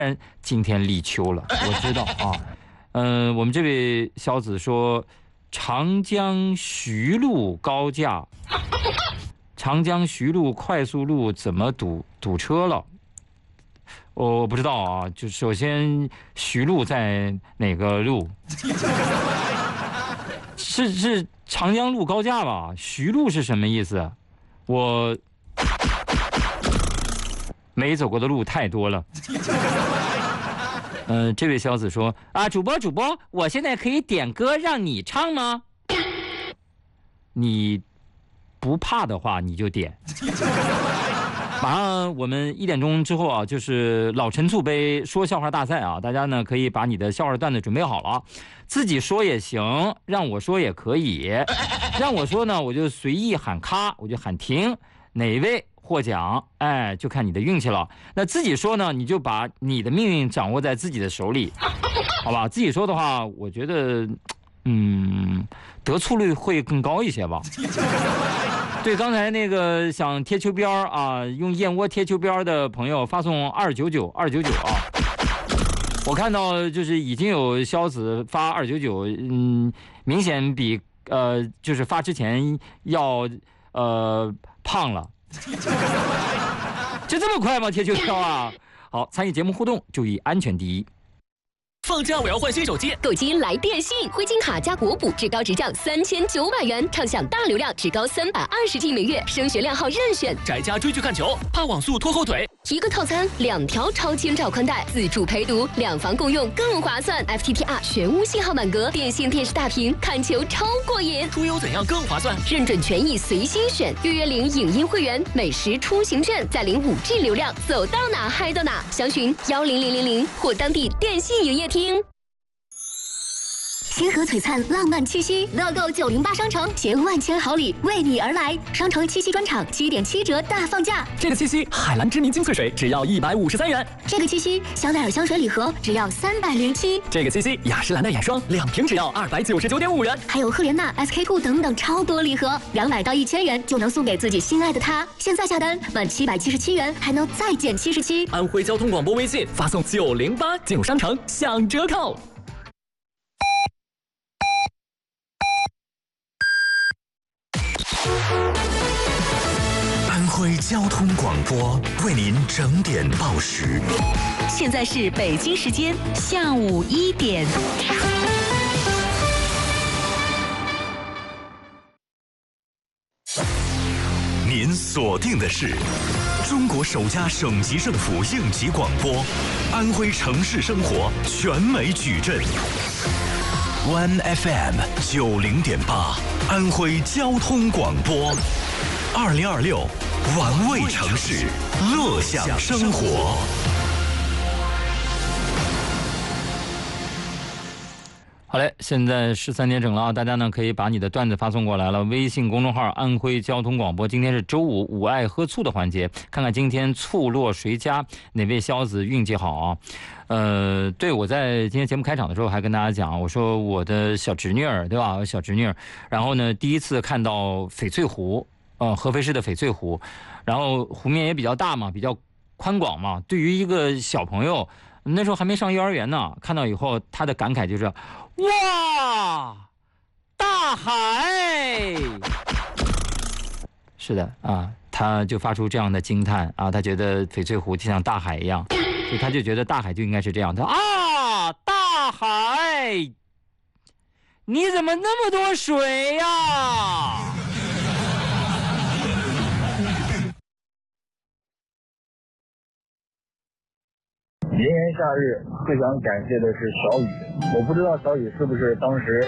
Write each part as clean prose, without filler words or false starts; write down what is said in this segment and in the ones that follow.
今天立秋了，我知道啊。我们这位小子说，长江徐路高架，长江徐路快速路怎么堵车了？我不知道啊。就首先，徐路在哪个路？是长江路高架吧？徐路是什么意思？我没走过的路太多了。这位小子说啊，主播，我现在可以点歌让你唱吗？你不怕的话你就点。马上我们1点钟之后啊，就是老陈醋杯说笑话大赛啊，大家呢可以把你的笑话段子准备好了，自己说也行，让我说也可以。让我说呢，我就随意喊咔，我就喊停，哪位获奖，哎，就看你的运气了。那自己说呢，你就把你的命运掌握在自己的手里，好吧？自己说的话，我觉得，得醋率会更高一些吧。对，刚才那个想贴秋膘啊，用燕窝贴秋膘的朋友发送299啊。我看到就是已经有肖子发299，明显比就是发之前要胖了。就这么快吗？贴秋膘啊！好，参与节目互动，注意安全第一。 放假我要换新手机， 购机来电信，灰金卡加国补，至高直降3900元，畅享大流量，至高320G 每月，升学量号任选。 宅家追剧看球，怕网速拖后腿。 一个套餐2条超千兆宽带，自助陪读，2房共用更划算。FTTR 全屋信号满格，电信电视大屏，看球超过瘾。 出游怎样更划算？ 认准权益随心选，预约领影音会员，美食出行券，再领5G 流量，走到哪嗨到哪。详询10000或当地电信营业厅。星河璀璨浪漫七夕，乐购908商城携万千好礼为你而来。商城七夕专场7.7折大放价， 这个七夕海蓝之谜精粹水只要153元， 这个七夕香奈儿香水礼盒只要307， 这个七夕雅诗兰黛眼霜2瓶只要299.5元， 还有赫莲娜、SK-2等等超多礼盒，200到1000元就能送给自己心爱的他。现在下单满777元还能再减77。 安徽交通广播微信发送908进入商城享折扣。 安徽交通广播为您整点报时。 现在是北京时间下午1点。 您锁定的是中国首家省级政府应急广播，安徽城市生活全美矩阵。One FM 90.8，安徽交通广播，2026玩味城市，乐享生活。 好嘞，现在13点整了啊！大家呢可以把你的段子发送过来了。微信公众号安徽交通广播，今天是周五午爱喝醋的环节，看看今天醋落谁家，哪位肖子运气好啊？对，我在今天节目开场的时候还跟大家讲，我说我的小侄女儿，对吧？我小侄女儿，然后呢第一次看到翡翠湖，合肥市的翡翠湖，然后湖面也比较大嘛，比较宽广嘛，对于一个小朋友。那时候还没上幼儿园呢，看到以后他的感慨就是哇，大海。是的啊，他就发出这样的惊叹啊，他觉得翡翠湖就像大海一样，所以他就觉得大海就应该是这样的啊，大海，你怎么那么多水呀？ 炎炎夏日，最想感谢的是小雨。我不知道小雨是不是当时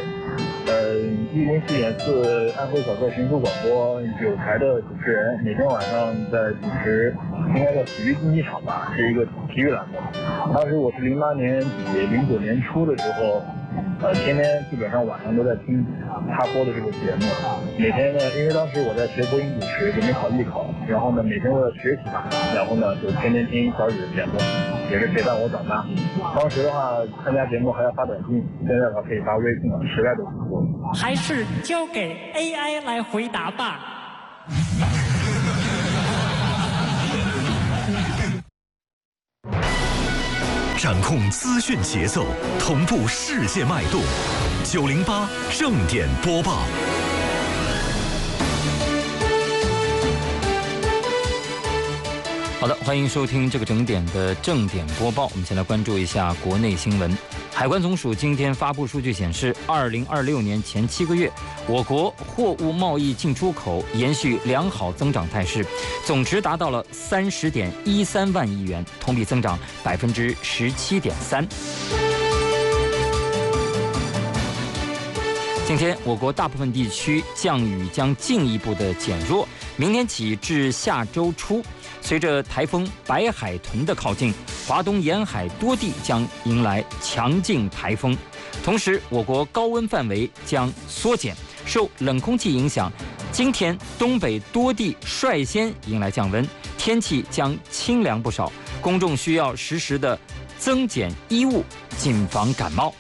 104.4安徽小课巡抚广播有台的主持人，每天晚上在主持，应该叫体育竞技场吧，是一个体育栏目。当时我是08年底09年初的时候，天天基本上晚上都在听他播的这个节目。每天呢，因为当时我在学播音主持，准备考艺考，然后呢每天为了学习嘛，然后呢就天天听小雨的节目，也是陪伴我长大。当时的话，参加节目还要发短信，现在的话可以发微信了，实在都不错。 还是交给 AI 来回答吧。 掌控资讯节奏，同步世界脉动。908正点播报。 好的，欢迎收听这个整点的正点播报。我们先来关注一下国内新闻。海关总署今天发布数据显示，2026年前7个月，我国货物贸易进出口延续良好增长态势，总值达到了30.13万亿元，同比增长17.3%。今天，我国大部分地区降雨将进一步的减弱，明天起至下周初，随着台风白海豚的靠近，华东沿海多地将迎来强劲台风。同时，我国高温范围将缩减，受冷空气影响，今天东北多地率先迎来降温，天气将清凉不少，公众需要实时的增减衣物，谨防感冒。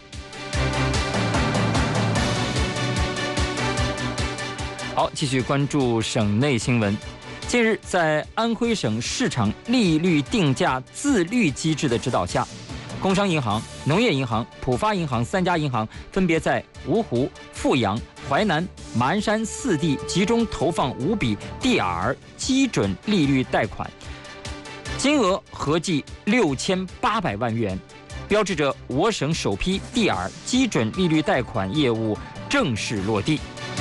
好，继续关注省内新闻。近日，在安徽省市场利率定价自律机制的指导下，工商银行、农业银行、浦发银行3家银行分别在芜湖、阜阳、淮南、马鞍山4地集中投放5笔 DR 基准利率贷款，金额合计6800万元，标志着我省首批 DR 基准利率贷款业务正式落地。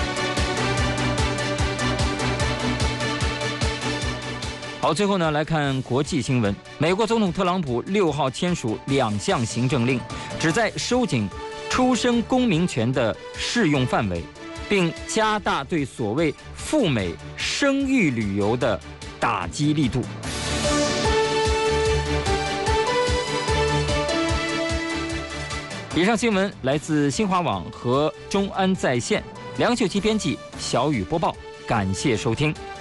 好，最后呢，来看国际新闻。美国总统特朗普6号签署2项行政令，旨在收紧出生公民权的适用范围，并加大对所谓赴美生育旅游的打击力度。以上新闻来自新华网和中安在线，梁秀琪编辑，小雨播报，感谢收听。